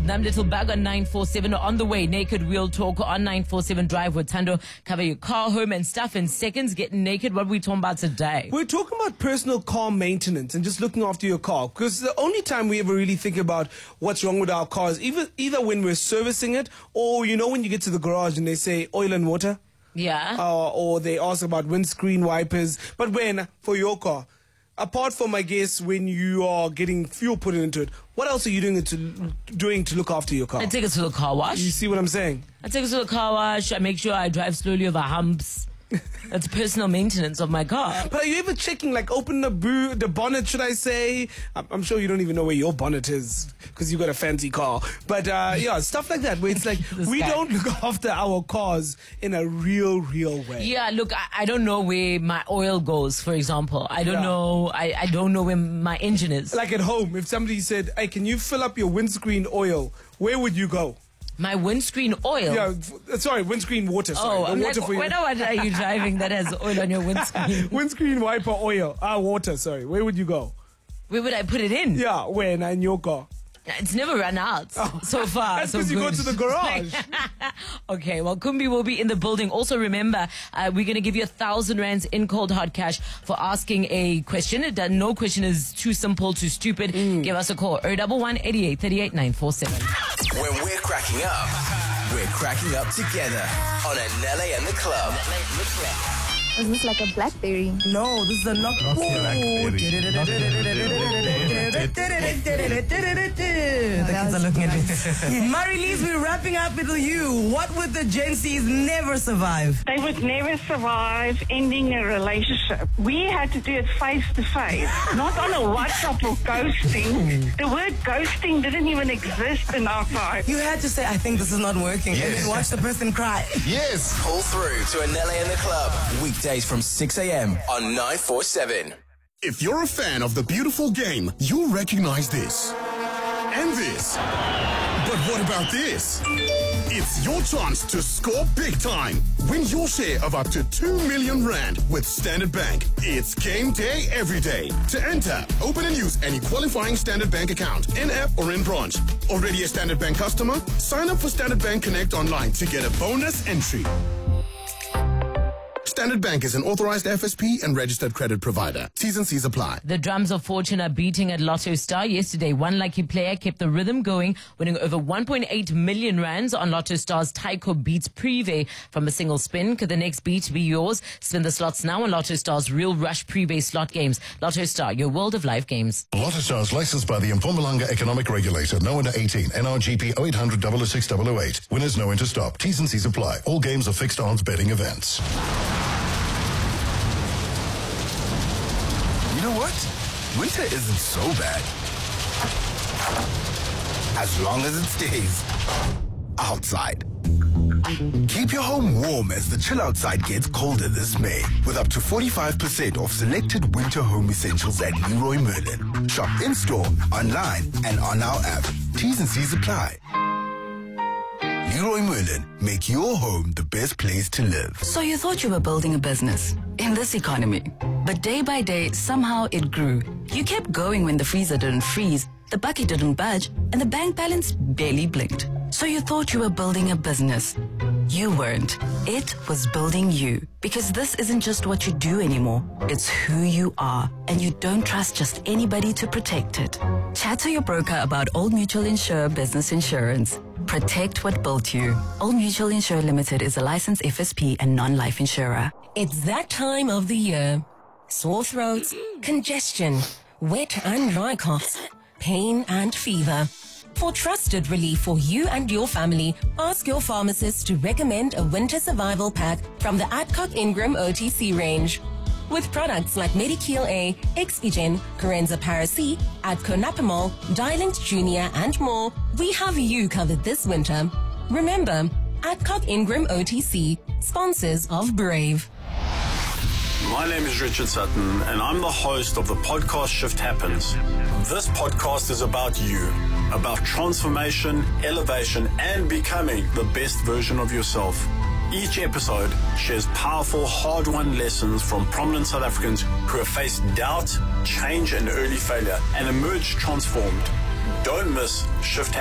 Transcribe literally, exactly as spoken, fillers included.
Nam Little Bag on nine four seven. On the way, Naked Wheel Talk on nine four seven Drive with Tando. Cover your car, home and stuff in seconds. Getting naked. What are we talking about today? We're talking about personal car maintenance and just looking after your car. Because the only time we ever really think about what's wrong with our cars, either, either when we're servicing it or, you know, when you get to the garage and they say oil and water. Yeah. Uh, or they ask about windscreen wipers. But when, for your car, apart from, I guess, when you are getting fuel put into it, what else are you doing to doing to look after your car? I take it to the car wash. You see what I'm saying? I take it to the car wash. I make sure I drive slowly over humps. That's personal maintenance of my car. But are you ever checking, like, open the bo- the bonnet, should I say? I'm, I'm sure you don't even know where your bonnet is because you've got a fancy car. But, uh, yeah, stuff like that where it's like we guy. don't look after our cars in a real, real way. Yeah, look, I, I don't know where my oil goes, for example. I don't yeah. know. I, I don't know where my engine is. Like at home, if somebody said, hey, can you fill up your windscreen oil, where would you go? My windscreen oil? Yeah, f- sorry, windscreen water. Sorry. Oh, I'm water like, for where are you driving that has oil on your windscreen? Windscreen wiper oil. Ah, water, sorry. Where would you go? Where would I put it in? Yeah, where? In your car? It's never run out oh. so far. That's so because you go to the garage. Okay, well, Kumbi will be in the building. Also, remember, uh, we're going to give you a thousand rands in cold hard cash for asking a question. No question is too simple, too stupid. Mm. Give us a call. oh one one, eighty-eight, thirty-eight, nine four seven. When we're cracking up, we're cracking up together on Anele and the Club. Is this like a Blackberry? No, this is a Nokia. The kids are looking at me. Marie-Lise, we're wrapping up with you. What would the Gen Zs never survive? They would never survive ending a relationship. We had to do it face to face, not on a WhatsApp or ghosting. The word ghosting didn't even exist in our time. You had to say, I think this is not working, yes. and then watch the person cry. Yes. Pull through to Anele and the Club. Weekdays from six a.m. on nine four seven. If you're a fan of the beautiful game, you'll recognize this. And this. But what about this? It's your chance to score big time. Win your share of up to two million rand with Standard Bank. It's game day every day. To enter, open and use any qualifying Standard Bank account, in-app or in-branch. Already a Standard Bank customer? Sign up for Standard Bank Connect online to get a bonus entry. Standard Bank is an authorized F S P and registered credit provider. T's and C's apply. The drums of fortune are beating at Lotto Star. Yesterday, one lucky player kept the rhythm going, winning over one point eight million rands on Lotto Star's Taiko Beats Privé from a single spin. Could the next beat be yours? Spin the slots now on Lotto Star's Real Rush Privé slot games. Lotto Star, your world of live games. Lotto Star is licensed by the Mpumalanga Economic Regulator. No under eighteen. N R G P oh eight hundred, oh oh six, oh oh eight. Winners know when to stop. T's and C's apply. All games are fixed odds betting events. You know what? Winter isn't so bad. As long as it stays outside. Keep your home warm as the chill outside gets colder this May. With up to forty-five percent off selected winter home essentials at Leroy Merlin. Shop in-store, online, and on our app. T's and C's apply. Leroy Merlin, make your home the best place to live. So you thought you were building a business in this economy, but day by day, somehow it grew. You kept going when the freezer didn't freeze, the bucket didn't budge, and the bank balance barely blinked. So you thought you were building a business. You weren't. It was building you. Because this isn't just what you do anymore. It's who you are. And you don't trust just anybody to protect it. Chat to your broker about Old Mutual Insure Business Insurance. Protect what built you. Old Mutual Insure Limited is a licensed F S P and non-life insurer. It's that time of the year. Sore throats, congestion, wet and dry coughs, pain and fever. For trusted relief for you and your family, ask your pharmacist to recommend a winter survival pack from the Adcock Ingram O T C range. With products like Medikeel A, Expigen, Corenza Paracy, Adco Napamol, Dialint Junior and more, we have you covered this winter. Remember, Adcock Ingram O T C, sponsors of Brave. My name is Richard Sutton, and I'm the host of the podcast Shift Happens. This podcast is about you, about transformation, elevation, and becoming the best version of yourself. Each episode shares powerful, hard-won lessons from prominent South Africans who have faced doubt, change, and early failure, and emerged transformed. Don't miss Shift Happens.